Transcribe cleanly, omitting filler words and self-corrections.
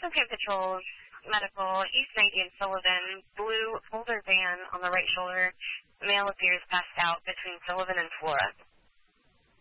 Camp Patrol's medical, East 90 and Sullivan, blue folder van on the right shoulder. Male appears passed out between Sullivan and Flora.